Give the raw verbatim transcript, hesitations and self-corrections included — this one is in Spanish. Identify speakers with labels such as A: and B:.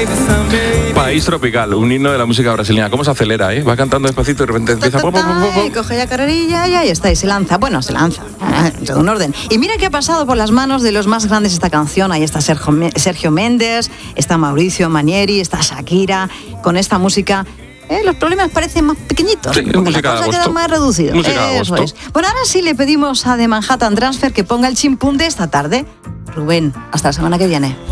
A: País tropical, un himno de la música brasileña. ¿Cómo se acelera, eh? Va cantando despacito y de repente empieza...
B: Ta, ta, ta, y coge ya carrerilla y ahí está, y se lanza. Bueno, se lanza, en todo un orden. Y mira que ha pasado por las manos de los más grandes esta canción. Ahí está Sergio, Sergio Méndez, está Mauricio Manieri, está Shakira. Con esta música... Eh, los problemas parecen más pequeñitos,
A: sí,
B: porque la cosa queda más reducida. Eso es. Bueno, ahora sí le pedimos a The Manhattan Transfer que ponga el chimpún de esta tarde. Rubén, hasta la semana que viene.